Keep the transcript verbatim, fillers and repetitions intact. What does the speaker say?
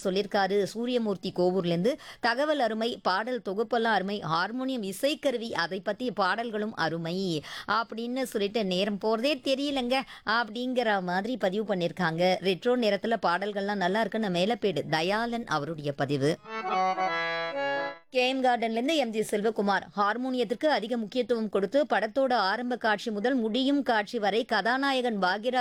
சொல்லியிருக்காரு சூரியமூர்த்தி கோவூர்லேருந்து. தகவல் அருமை, பாடல் தொகுப்பெல்லாம் அருமை, ஹார்மோனியம் இசைக்கருவி அதை பற்றி பாடல்களும் அருமை அப்படின்னு சொல்லிட்டு நேரம் போகிறதே தெரியலங்க அப்படிங்கிற மாதிரி பதிவு பண்ணியிருக்காங்க. ரெட்ரோ நேரத்தில் பாடல்கள்லாம் நல்லா இருக்குன்னு மேலப்பேடு தயாளன் அவருடைய பதிவு. கேஎம் கார்டன்லேருந்து எம்ஜி செல்வகுமார், ஹார்மோனியத்திற்கு அதிக முக்கியத்துவம் கொடுத்து படத்தோட ஆரம்ப காட்சி முதல் முடியும் காட்சி வரை கதாநாயகன் பாக்யராஜ்